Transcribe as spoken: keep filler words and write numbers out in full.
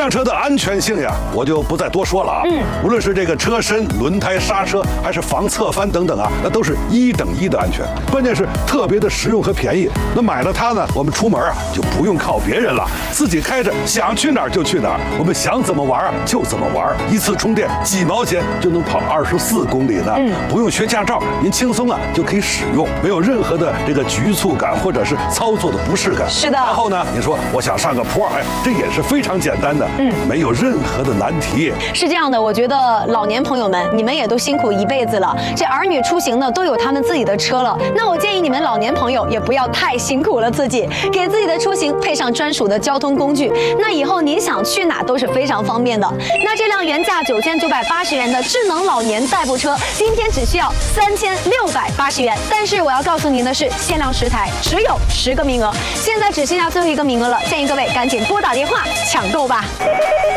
辆车的安全性呀，我就不再多说了啊。嗯，无论是这个车身、轮胎、刹车，还是防侧翻等等啊，那都是一等一的安全。关键是特别的实用和便宜。那买了它呢，我们出门啊就不用靠别人了，自己开着想去哪儿就去哪儿，我们想怎么玩啊就怎么玩，一次充电几毛钱就能跑二十四公里呢。嗯，不用学驾照，您轻松啊就可以使用，没有任何的这个局促感或者是操作的不适感。 是的。 然后呢，你说我想上个坡，哎，这也是非常简单的，嗯，没有任何的难题。 是这样的，我觉得老年朋友们，你们也都辛苦一辈子了，这儿女出行呢都有他们自己的车了，那我建议你们老年朋友也不要太辛苦了自己，给自己的出行配上专属的交通工具，那以后您想去哪都是非常方便的。那这辆原价九千九百八十元的智能老年代步车，今天只需要三千六百八十元，但是我要告诉您的是，限量十台，只有十个名额，现在只剩下最后一个名额了，建议各位赶紧拨打电话抢购吧。